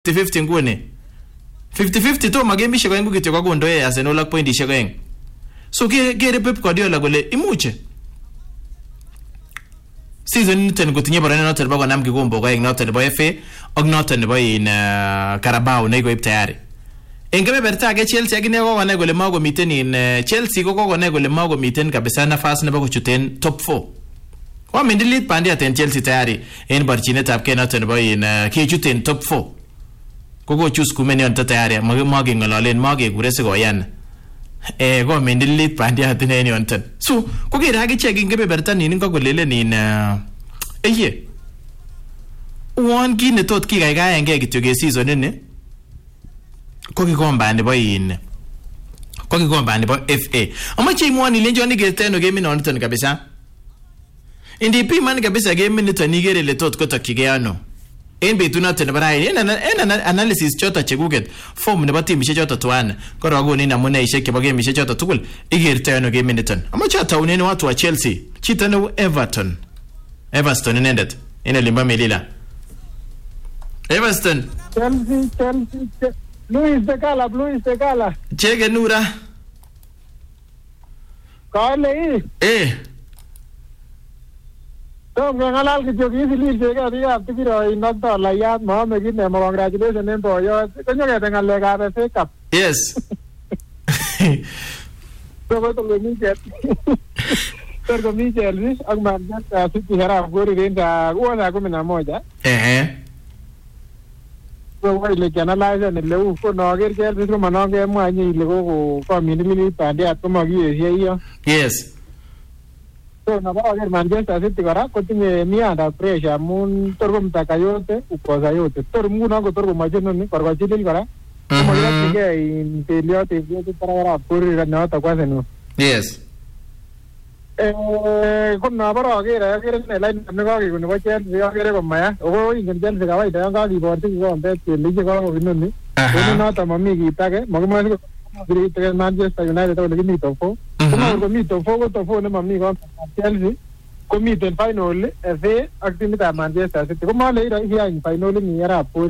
50 nguni. 50-50 to magemishek aengu kityo kakondoe Arsenal ak pointishek aeng. So kere Pep Guardiola kole imuche season niten kotinye boroindo noton nebo konam kikombok aeng noton nebo FA ak noton nebo Carabao nekikoib tayari. En kebeberta age Chelsea akine kokonai kole makomiten Chelsea kokonai kole makomiten kabisa nafas nebo kochuten top 4. Wamendilit bandiat en Chelsea tayari en barchinetab ke noton nebo kechuten top 4. Kokochus kumeni on tayari makengololen makekure sikoyan. Komendilit bandiat en yonton. So kokere akichek en kebeberta nin kokolelen uon kit netot kikaikaenge kityo ke season ini ko kikomba nebo FA. Amache imwoni ilenjoni keteno game noniton kabisa. Indipiman kabisa game niton ikere ile tot kotokyige ano. En betunoton nebo raini en analysis choto chekuket form nebo timishek choto tuan korogonin amuneishek chebo gamishek choto tugul ikerto ano game niton. Amache ataunen watu wa Chelsea chito neu Everton inendet en elimba Melila. Everton Chelsea Luis de Gala Chege Nura Kale Tom ngalal kityo kisilil chege biikab Tigray nokto layat Mohamed Kine mo congratulations en boyot konyokete ngalekab FA Cup. Yes. Sergo Michel ak Manchester City harap gori renza uona 11. Ile kianalyze ne leu ko noger Chelsea ko manonge mwanyi ile ko community bandiat ko makiyeshe iyo. Yes. So nabager Manchester City kora kotinye mianda pressure amun torko mtaka yote ukoza yote. Tor muna ko torko majeno ni korko chilil kora. Como ya sigue in Peliot y para por na ta kwase no. Yes. Ko nabager ne line ne ko ki ne Chelsea agere ko maya. O ingen Chelsea ka waida ka ki borti ko bet lige ko binoni. Ko na ta mami kitake magmo ko Great Manchester United to the meet of four. Ko meet of four to four ne mami ko Chelsea ko meet in final FA activity Manchester City ko male ira in final ni era por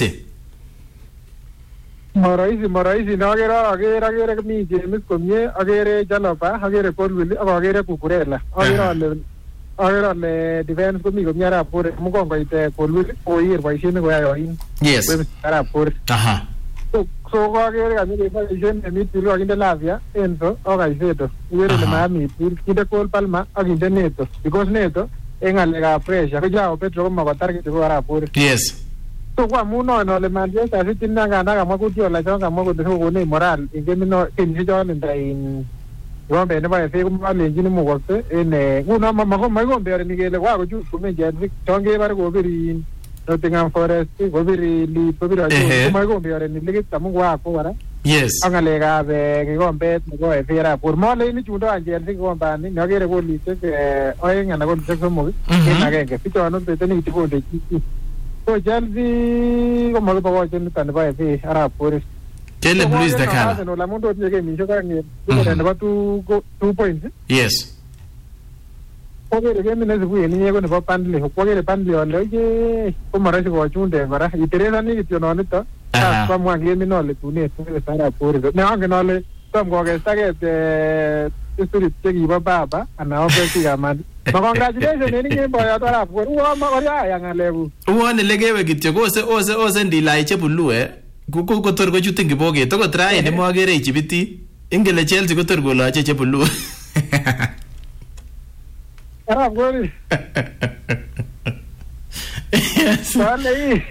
Maraisi na agere mi James komye agere Jalapa agere Colwill agere Cucurella agere le defense ko mi komye era por mugongo ite Colwill o ir baishine ko ayo. Yes. Era por so agere kami baishine mi tiro aginde Lavia Enzo Ogaiseto agere le Miami kinde Cole Palmer aginde Neto because Neto engalega pressure ko jao Petro ko makotar ko era por. Yes. So kwa muno no le Manchester City nanga makuti ola changa makuti ko ne moral ingemi no kinji jona in rombe ne ba fe ko male njini mo wote ene una mama ko mai gombe ni gele kwa ko ju ko me je tonge bar go biri Nottingham Forest go biri li ko biri ko mai gombe ni ligi tamu kwa ko wara. Yes. Angale ga be ke gombe go e fera por male ni chundo anje ni ko ba ni ngere ko li te oyenga na ko te ko mo ina ke fito no te ni ko de so Chelsea como lo pago en tan va FA ara por Tele Blues de Cala. No la mundo tiene mi jogar ni ne tu 2 points. Yes. Porque que me ne fui ni go ne va pandle porque le pandle ole que como rese go chunde para y Teresa ni que no neta como angli mi no le tu ne tu para por no que no le tom go que está que estoy que iba baba ana opera man. Congratulations ni boy atara por ma ya yang lebu. Uone legewe kityo ose ndilai chebulu ko tor ko chutin kiboge to ko try ne mo agere ichibiti ingele Chelsea ko tor ko lache chebulu. Ara gori. Sale.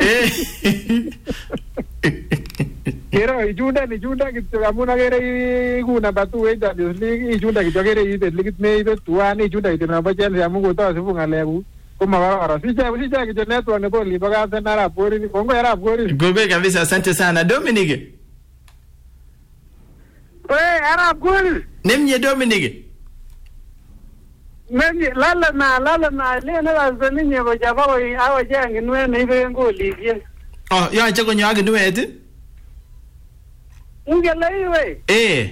Pero ijunda kityo amuna gere iguna batu enda League ijunda kityo gere ide League me tuani ijunda kityo na ba Chelsea amungu to sifunga lebu koma bara sija kityo network ne boli baga tena pori kongo era pori gobe kabisa. Asante sana Dominic. Era pori nemye Dominic Mimi lala na le na lazani nyebo jaba oi awa jangi nwe ne ibe ngoli ye. Oh ya chako nyagi nwe eti Ingela iwe.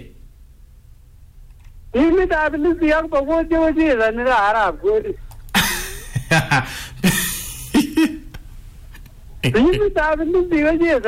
Ini da bilis yang bago je ni ara gori. Timit ab Ndumbi ko chezo